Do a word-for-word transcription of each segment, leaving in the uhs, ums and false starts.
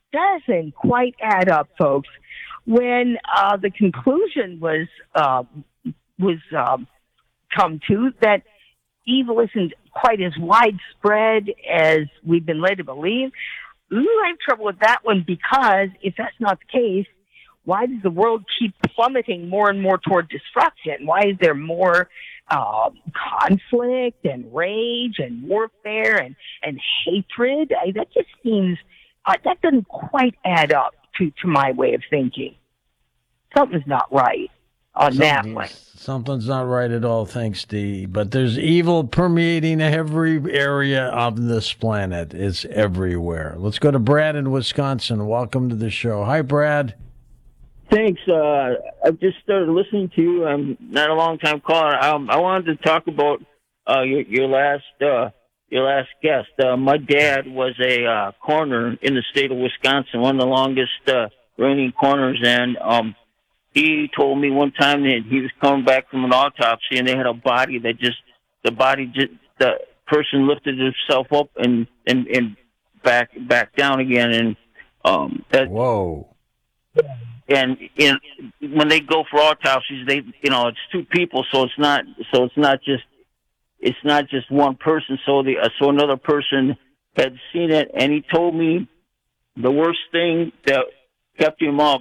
doesn't quite add up, folks. When uh, the conclusion was uh, was um, come to that evil isn't quite as widespread as we've been led to believe, ooh, I have trouble with that one because if that's not the case, why does the world keep plummeting more and more toward destruction? Why is there more uh, conflict and rage and warfare and, and hatred? I, that just seems, uh, that doesn't quite add up to, to my way of thinking. Something's not right on that one. Something's not right at all, thanks, Dee. But there's evil permeating every area of this planet. It's everywhere. Let's go to Brad in Wisconsin. Welcome to the show. Hi, Brad. Thanks. Uh, I've just started listening to you. I'm not a long time caller. Um, I wanted to talk about uh, your, your last uh, your last guest. Uh, my dad was a uh, coroner in the state of Wisconsin, one of the longest uh, reigning coroners, and um, he told me one time that he was coming back from an autopsy, and they had a body that just the body just the person lifted himself up and and, and back back down again, and um, that, whoa. And in, when they go for autopsies, they, you know, it's two people, so it's not, so it's not just, it's not just one person. So the, uh, so another person had seen it, and he told me the worst thing that kept him up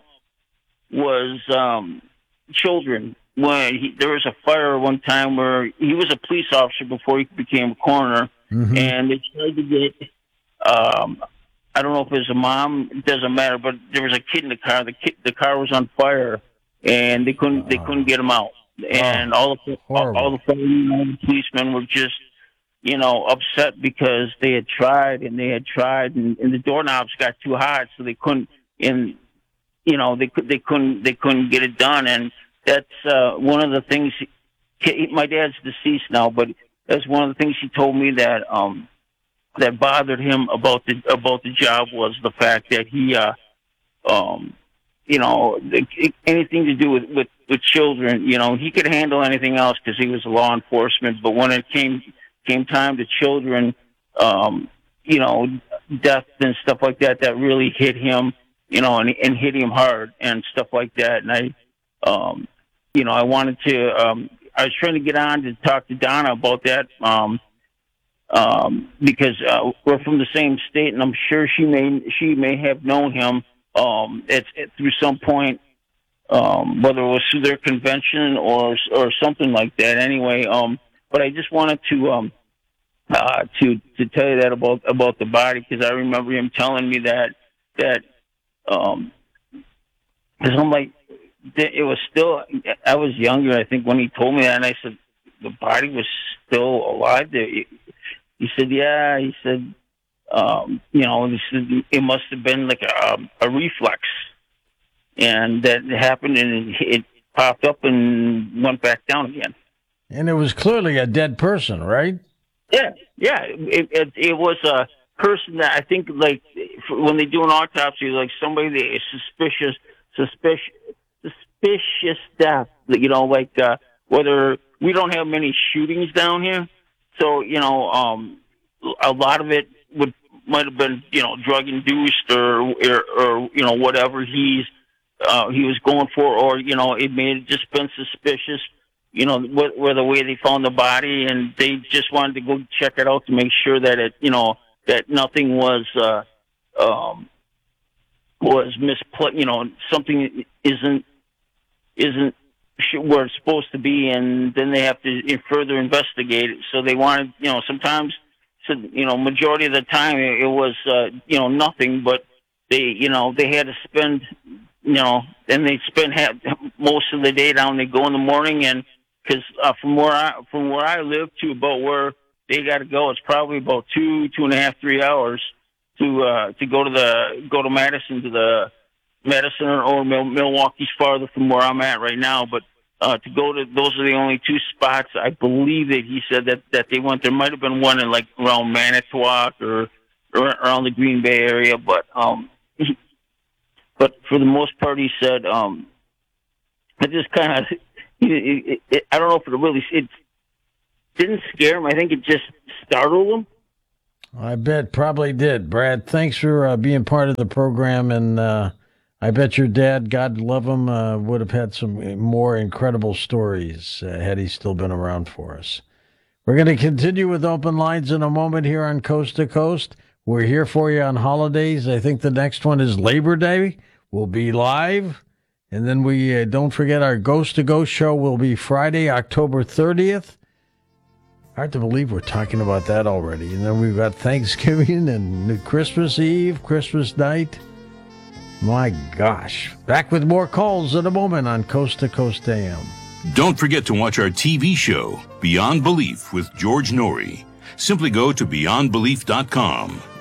was um, children. When he, there was a fire one time where he was a police officer before he became a coroner, mm-hmm. and they tried to get. Um, I don't know if it was a mom. It doesn't matter. But there was a kid in the car. The kid, the car was on fire, and they couldn't. Oh. They couldn't get him out. And oh, all the all, all the firemen and the policemen were just, you know, upset because they had tried and they had tried, and, and the doorknobs got too hot, so they couldn't. And you know, they could. They couldn't. They couldn't get it done. And that's uh, one of the things. He, my dad's deceased now, but that's one of the things he told me that. Um, that bothered him about the about the job was the fact that he, uh, um, you know, anything to do with, with, with children, you know, he could handle anything else because he was law enforcement. But when it came came time to children, um, you know, death and stuff like that, that really hit him, you know, and, and hit him hard and stuff like that. And I, um, you know, I wanted to, um, I was trying to get on to talk to Donna about that. Um, Um, because uh, we're from the same state, and I'm sure she may she may have known him um, at, at through some point, um, whether it was through their convention or or something like that. Anyway, um, but I just wanted to um, uh, to to tell you that about about the body, because I remember him telling me that that um, because I'm like, it was still, I was younger, I think, when he told me that, and I said the body was still alive there. He said, yeah, he said, um, you know, he said it must have been like a, a reflex. And that happened, and it, it popped up and went back down again. And it was clearly a dead person, right? Yeah, yeah. It, it, it was a person that I think, like, when they do an autopsy, like somebody that is suspicious, suspicious, suspicious death. You know, like uh, whether we don't have many shootings down here. So, you know, um, a lot of it would might have been, you know, drug induced or, or, or you know, whatever he's uh, he was going for, or you know, it may have just been suspicious, you know, where, where the way they found the body, and they just wanted to go check it out to make sure that it, you know, that nothing was uh, um, was misplaced, you know, something isn't isn't. where it's supposed to be, and then they have to further investigate it. So they wanted, you know, sometimes, so, you know, majority of the time it, it was, uh, you know, nothing, but they, you know, they had to spend, you know, and they spend half, most of the day down. They go in the morning, and because uh, from where I from where I live to about where they got to go, it's probably about two, two and a half, three hours to uh, to go to the go to Madison to the. Madison or Milwaukee's farther from where I'm at right now, but uh, to go to those are the only two spots. I believe that he said that, that they went. There might have been one in like around Manitowoc or, or around the Green Bay area, but um, but for the most part, he said um, it just kind of. It, it, I don't know if it really it didn't scare him. I think it just startled him. I bet probably did. Brad, thanks for uh, being part of the program, and uh, I bet your dad, God love him, uh, would have had some more incredible stories uh, had he still been around for us. We're going to continue with open lines in a moment here on Coast to Coast. We're here for you on holidays. I think the next one is Labor Day. We'll be live. And then we uh, don't forget our Ghost to Ghost show will be Friday, October thirtieth. Hard to believe we're talking about that already. And then we've got Thanksgiving and Christmas Eve, Christmas night. My gosh. Back with more calls in a moment on Coast to Coast A M. Don't forget to watch our T V show, Beyond Belief with George Norrie. Simply go to beyond belief dot com.